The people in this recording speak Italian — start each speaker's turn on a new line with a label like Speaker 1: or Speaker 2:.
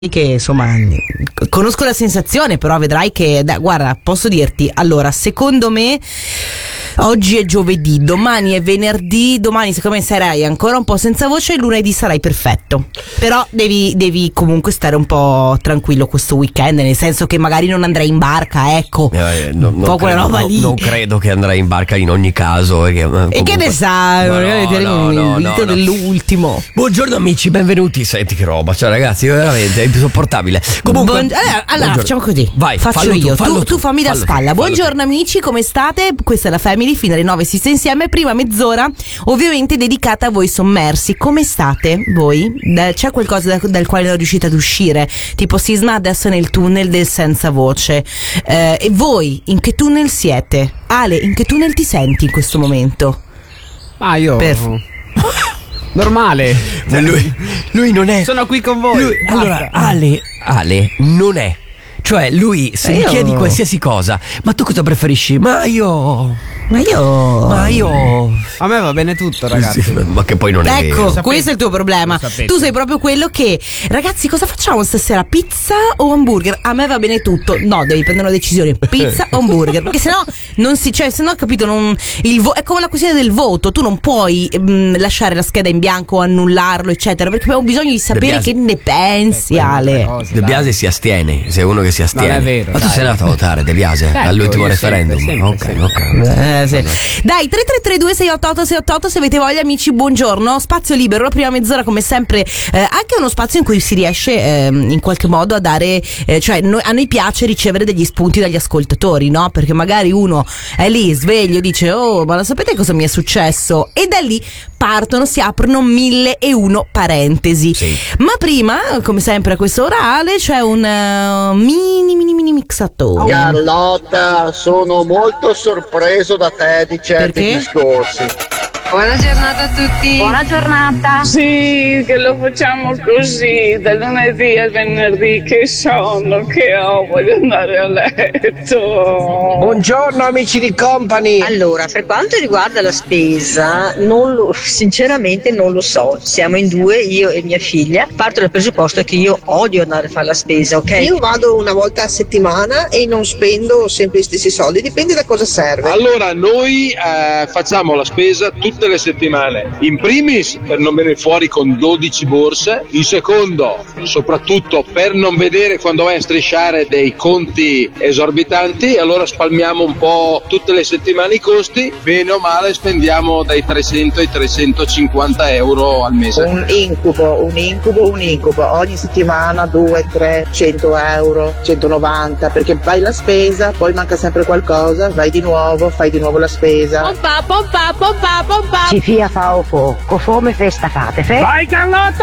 Speaker 1: che insomma conosco la sensazione, però vedrai che guarda, posso dirti, allora, secondo me oggi è giovedì, domani è venerdì, domani secondo me sarai ancora un po' senza voce e lunedì sarai perfetto, però devi comunque stare un po' tranquillo questo weekend, nel senso che magari non andrai in barca, ecco, un po' quella roba lì.
Speaker 2: Non credo che andrai in barca in ogni caso, e
Speaker 1: che ne sai,
Speaker 2: no.
Speaker 1: dell'ultimo.
Speaker 2: Buongiorno amici, benvenuti. Senti che roba, cioè ragazzi, veramente è insopportabile. Comunque
Speaker 1: allora facciamo così.
Speaker 2: Vai,
Speaker 1: faccio io. Tu fammi da spalla. Buongiorno amici, come state? Questa è la Family, fino alle 9 si sta insieme. Prima mezz'ora ovviamente dedicata a voi sommersi. Come state voi? C'è qualcosa dal quale non riuscite ad uscire? Tipo Sisma adesso è nel tunnel del senza voce. E voi in che tunnel siete? Ale, in che tunnel ti senti in questo momento?
Speaker 3: Ah, io normale.
Speaker 2: Lui non è.
Speaker 3: Sono qui con voi.
Speaker 2: Allora, Ale non è. Cioè, lui se mi chiedi qualsiasi cosa, ma tu cosa preferisci? Ma io
Speaker 3: a me va bene tutto, ragazzi.
Speaker 2: Sì, ma che poi non è
Speaker 1: ecco,
Speaker 2: vero.
Speaker 1: questo è il tuo problema. Tu sei proprio quello che, ragazzi, cosa facciamo stasera? Pizza o hamburger? A me va bene tutto. No, devi prendere una decisione, pizza o hamburger, perché sennò non si, cioè, sennò, capito, è come la questione del voto. Tu non puoi lasciare la scheda in bianco o annullarlo, eccetera, perché abbiamo bisogno di sapere che ne pensi, Ale.
Speaker 2: De Biase si astiene, sei uno che si astiene.
Speaker 3: Non è vero.
Speaker 2: Ma tu sei andato a votare, De Biase, all'ultimo referendum.
Speaker 3: Sempre.
Speaker 1: Sì. Dai, 333-2688-688 se avete voglia, amici, buongiorno. Spazio libero, la prima mezz'ora come sempre, anche uno spazio in cui si riesce in qualche modo a dare, cioè a noi piace ricevere degli spunti dagli ascoltatori, no? Perché magari uno è lì sveglio, dice oh, ma lo sapete cosa mi è successo? E da lì partono, si aprono 1001 parentesi.
Speaker 2: Sì.
Speaker 1: Ma prima, come sempre a quest'ora, Ale, c'è un mini mixatore.
Speaker 4: Carlotta, sono molto sorpreso da te di certi
Speaker 1: Perché?
Speaker 4: discorsi.
Speaker 5: Buona giornata a tutti.
Speaker 6: Buona giornata.
Speaker 7: Sì, che lo facciamo così, dal lunedì al venerdì, che sonno che ho, voglio andare a letto.
Speaker 4: Buongiorno amici di Company.
Speaker 5: Allora, per quanto riguarda la spesa, sinceramente non lo so. Siamo in due, io e mia figlia. Parto dal presupposto che io odio andare a fare la spesa, ok?
Speaker 8: Io vado una volta a settimana e non spendo sempre gli stessi soldi, dipende da cosa serve.
Speaker 9: Allora, noi facciamo la spesa tutte le settimane, in primis per non venire fuori con 12 borse, in secondo soprattutto per non vedere quando vai a strisciare dei conti esorbitanti, e allora spalmiamo un po' tutte le settimane i costi, bene o male spendiamo dai 300 ai 350 euro al mese.
Speaker 8: Un incubo, ogni settimana 2, 3, 100 euro, 190, perché fai la spesa, poi manca sempre qualcosa, vai di nuovo, fai di nuovo la spesa.
Speaker 6: Pompa. Ci fia fa o fo, co fome festa fate, fe?
Speaker 7: Vai Carlotta!